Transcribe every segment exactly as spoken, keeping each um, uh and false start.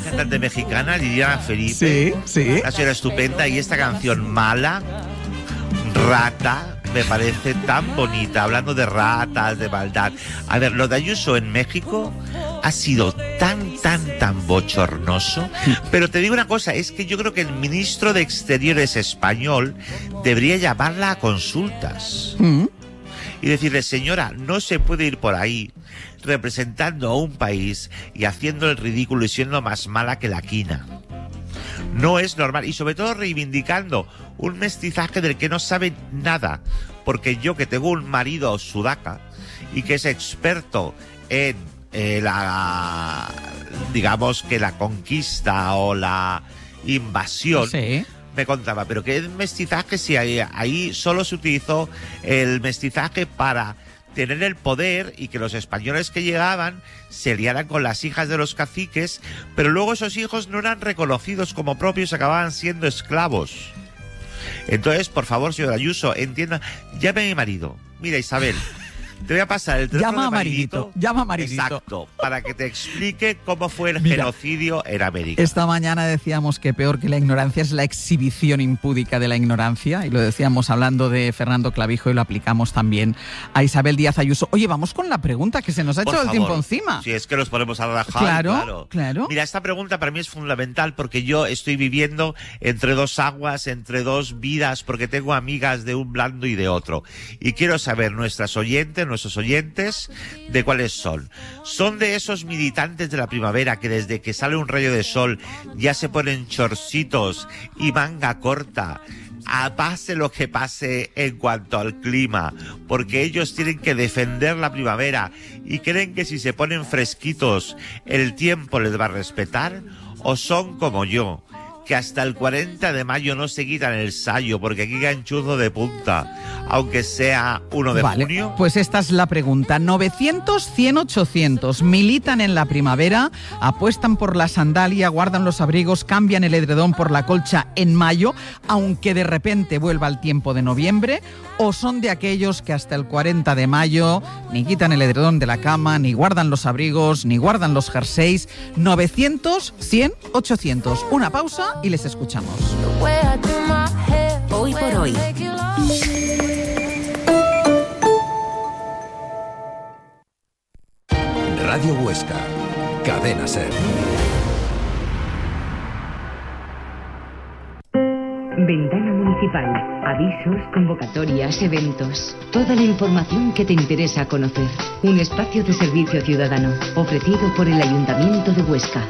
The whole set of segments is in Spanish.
cantante mexicana, Liliana Felipe. Sí, sí. Una señora estupenda. Y esta canción, Mala, Rata, me parece tan bonita, hablando de ratas, de maldad. A ver, lo de Ayuso en México ha sido tan, tan, tan bochornoso. Pero te digo una cosa, es que yo creo que el ministro de Exteriores español debería llamarla a consultas. Mm. Y decirle, señora, no se puede ir por ahí representando a un país y haciendo el ridículo y siendo más mala que la quina. No es normal. Y sobre todo reivindicando un mestizaje del que no sabe nada. Porque yo, que tengo un marido sudaca y que es experto en eh, la, digamos que la conquista o la invasión, Sí. me contaba, pero ¿qué mestizaje si ahí, ahí solo se utilizó el mestizaje para tener el poder y que los españoles que llegaban se liaran con las hijas de los caciques, pero luego esos hijos no eran reconocidos como propios, acababan siendo esclavos? Entonces, por favor, señor Ayuso, entienda, llame a mi marido. Mira, Isabel, te voy a pasar el teléfono Llama de a Maridito, llama a Maridito. Exacto, para que te explique cómo fue el Mira, genocidio en América. Esta mañana decíamos que peor que la ignorancia es la exhibición impúdica de la ignorancia, y lo decíamos hablando de Fernando Clavijo y lo aplicamos también a Isabel Díaz Ayuso. Oye, vamos con la pregunta, que se nos ha Por echado el favor. tiempo encima. Si es que nos ponemos a rajar, Claro, claro. claro. Mira, esta pregunta para mí es fundamental porque yo estoy viviendo entre dos aguas, entre dos vidas, porque tengo amigas de un blando y de otro. Y quiero saber, nuestras oyentes, nuestros oyentes, de cuáles son. Son de esos militantes de la primavera que desde que sale un rayo de sol ya se ponen chorcitos y manga corta, a pase lo que pase en cuanto al clima, porque ellos tienen que defender la primavera y creen que si se ponen fresquitos el tiempo les va a respetar, o son como yo, que hasta el cuarenta de mayo no se quitan el sayo porque aquí ganchuzo de punta, aunque sea uno de Vale, junio. pues esta es la pregunta. novecientos, cien, ochocientos. Militan en la primavera, apuestan por la sandalia, guardan los abrigos, cambian el edredón por la colcha en mayo, aunque de repente vuelva el tiempo de noviembre, o son de aquellos que hasta el cuarenta de mayo ni quitan el edredón de la cama, ni guardan los abrigos, ni guardan los jerseys. novecientos, cien, ochocientos. Una pausa y les escuchamos. Hoy por hoy. Radio Huesca, Cadena SER. Ventana Municipal. Avisos, convocatorias, eventos. Toda la información que te interesa conocer. Un espacio de servicio ciudadano ofrecido por el Ayuntamiento de Huesca.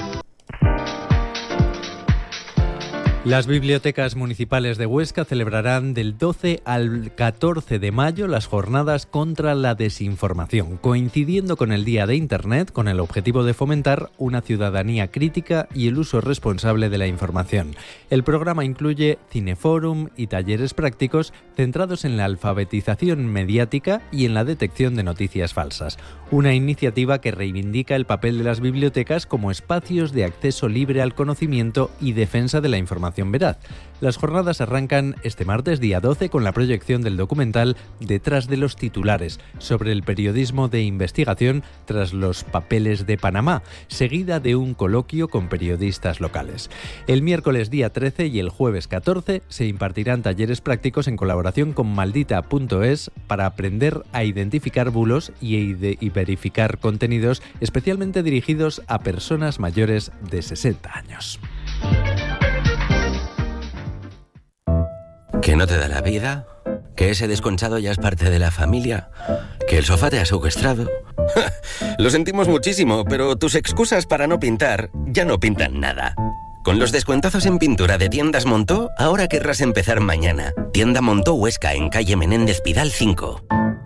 Las bibliotecas municipales de Huesca celebrarán del doce al catorce de mayo las jornadas contra la desinformación, coincidiendo con el Día de Internet, con el objetivo de fomentar una ciudadanía crítica y el uso responsable de la información. El programa incluye cineforum y talleres prácticos centrados en la alfabetización mediática y en la detección de noticias falsas. Una iniciativa que reivindica el papel de las bibliotecas como espacios de acceso libre al conocimiento y defensa de la información veraz. Las jornadas arrancan este martes día doce con la proyección del documental Detrás de los titulares, sobre el periodismo de investigación tras los papeles de Panamá, seguida de un coloquio con periodistas locales. El miércoles día trece y el jueves catorce se impartirán talleres prácticos en colaboración con maldita punto es para aprender a identificar bulos y, y verificar contenidos especialmente dirigidos a personas mayores de sesenta años. ¿Que no te da la vida? ¿Que ese desconchado ya es parte de la familia? ¿Que el sofá te ha secuestrado? Lo sentimos muchísimo, pero tus excusas para no pintar ya no pintan nada. Con los descuentazos en pintura de Tiendas Montó, ahora querrás empezar mañana. Tienda Montó Huesca, en calle Menéndez Pidal cinco.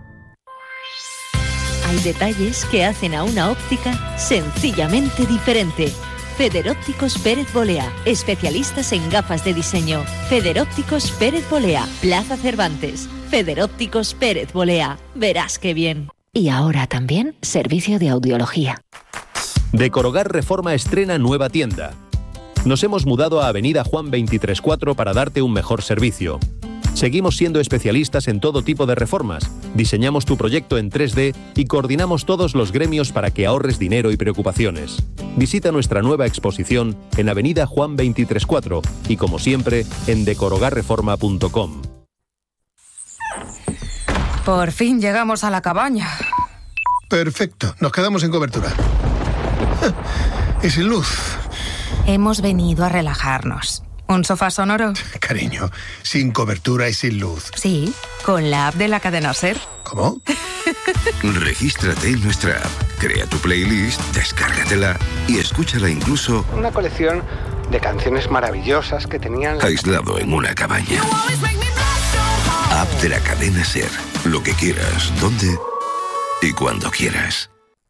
Hay detalles que hacen a una óptica sencillamente diferente. Federópticos Pérez Bolea, especialistas en gafas de diseño. Federópticos Pérez Bolea, Plaza Cervantes. Federópticos Pérez Bolea, verás qué bien. Y ahora también servicio de audiología. Decorogar Reforma estrena nueva tienda. Nos hemos mudado a Avenida Juan veintitrés cuatro para darte un mejor servicio. Seguimos siendo especialistas en todo tipo de reformas. Diseñamos tu proyecto en tres D y coordinamos todos los gremios para que ahorres dinero y preocupaciones. Visita nuestra nueva exposición en Avenida Juan veintitrés cuatro y, como siempre, en decorogarreforma punto com. Por fin llegamos a la cabaña. Perfecto, nos quedamos sin cobertura. Y sin luz. Hemos venido a relajarnos. ¿Un sofá sonoro? Cariño, sin cobertura y sin luz. Sí, con la app de la cadena SER. ¿Cómo? Regístrate en nuestra app, crea tu playlist, descárgatela y escúchala incluso... Una colección de canciones maravillosas que tenían... aislado en una cabaña. App de la cadena SER. Lo que quieras, dónde y cuando quieras.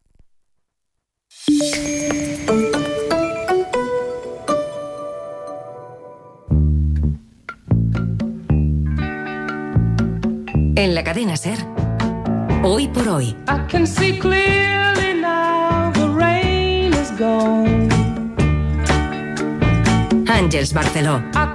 En la cadena SER, hoy por hoy. I can see clearly now the rain is gone. Àngels Barceló. I